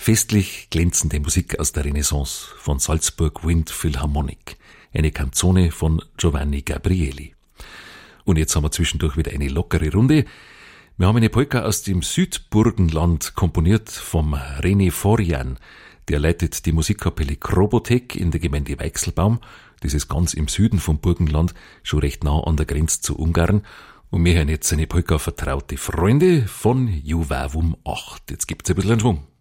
Festlich glänzende Musik aus der Renaissance von Salzburg Wind Philharmonic. Eine Canzone von Giovanni Gabrieli. Und jetzt haben wir zwischendurch wieder eine lockere Runde. Wir haben eine Polka aus dem Südburgenland, komponiert vom René Forian. Der leitet die Musikkapelle Krobotek in der Gemeinde Weichselbaum. Das ist ganz im Süden vom Burgenland, schon recht nah an der Grenze zu Ungarn. Und wir hören jetzt eine Polka Vertraute Freunde von Juvavum 8. Jetzt gibt's ein bisschen Schwung.